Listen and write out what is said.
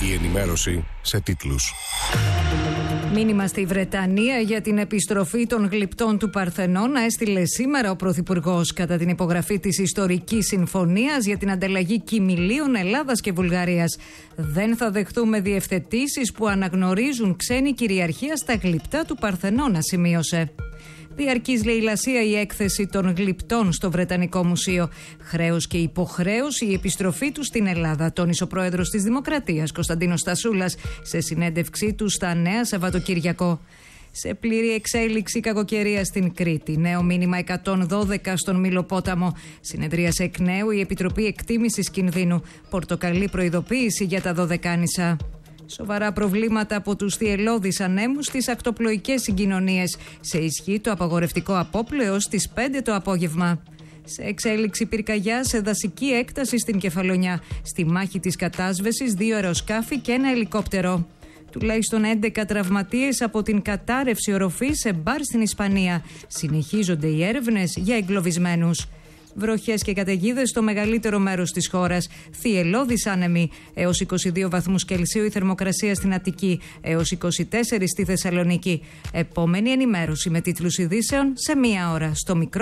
Η ενημέρωση σε τίτλους. Μήνυμα στη Βρετανία για την επιστροφή των γλυπτών του Παρθενώνα έστειλε σήμερα ο Πρωθυπουργός κατά την υπογραφή της ιστορικής συμφωνίας για την ανταλλαγή κοιμηλίων Ελλάδας και Βουλγαρίας. Δεν θα δεχτούμε διευθετήσεις που αναγνωρίζουν ξένη κυριαρχία στα γλυπτά του Παρθενώνα, σημείωσε. Διαρκής λαιλασία η έκθεση των γλυπτών στο Βρετανικό Μουσείο. Χρέος και υποχρέωση η επιστροφή του στην Ελλάδα, τόνισε ο πρόεδρος της Δημοκρατίας, Κωνσταντίνος Στασούλας, σε συνέντευξή του στα Νέα Σαββατοκύριακο. Σε πλήρη εξέλιξη κακοκαιρία στην Κρήτη. Νέο μήνυμα 112 στον Μήλοπόταμο. Συνεδρίασε εκ νέου η Επιτροπή Εκτίμησης Κινδύνου. Πορτοκαλί προειδοποίηση για τα Δωδεκάνησα. Σοβαρά προβλήματα από τους θυελλώδεις ανέμους στις ακτοπλοϊκές συγκοινωνίες. Σε ισχύ το απαγορευτικό απόπλαιο στις 5 το απόγευμα. Σε εξέλιξη πυρκαγιά σε δασική έκταση στην Κεφαλονιά. Στη μάχη της κατάσβεσης 2 αεροσκάφη και 1 ελικόπτερο. Τουλάχιστον 11 τραυματίες από την κατάρρευση οροφής σε μπαρ στην Ισπανία. Συνεχίζονται οι έρευνες για εγκλωβισμένους. Βροχές και καταιγίδες στο μεγαλύτερο μέρος της χώρας. Θυελλώδεις άνεμοι. Έως 22 βαθμούς Κελσίου η θερμοκρασία στην Αττική. Έως 24 στη Θεσσαλονίκη. Επόμενη ενημέρωση με τίτλους ειδήσεων σε 1 ώρα. Στο μικρό